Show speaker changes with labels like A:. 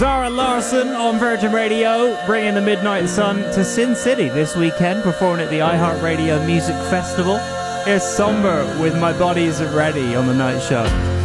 A: Zara Larsson on Virgin Radio, bringing the Midnight Sun to Sin City this weekend, performing at the iHeartRadio Music Festival. Here's Somber with My Body Isn't Ready on The Night Show.